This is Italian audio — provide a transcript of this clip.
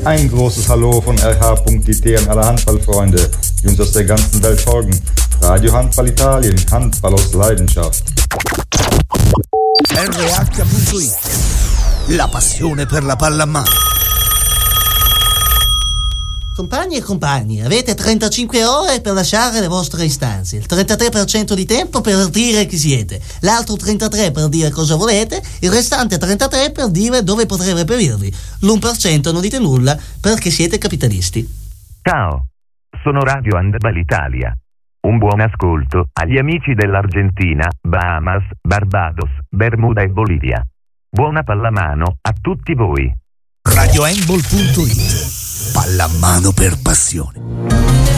Ein großes Hallo von RH.it an alle Handballfreunde, die uns aus der ganzen Welt folgen. Radio Handball Italien, Handball aus Leidenschaft. RH.it, la passione per la pallamano. Compagni e compagni, avete 35 ore per lasciare le vostre istanze, il 33% di tempo per dire chi siete, l'altro 33% per dire cosa volete, il restante 33% per dire dove potrei reperirvi, l'1% non dite nulla perché siete capitalisti. Ciao, sono Radio Handball Italia. Un buon ascolto agli amici dell'Argentina, Bahamas, Barbados, Bermuda e Bolivia. Buona pallamano a tutti voi. RadioHandball.it, pallamano per passione.